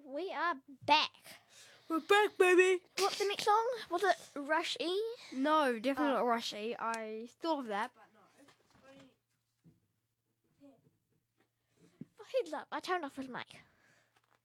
we are back. We're back, baby. What's the next song? Was it Rush E? No, definitely not Rushy. I thought of that, but no. Heads up, I turned off his mic.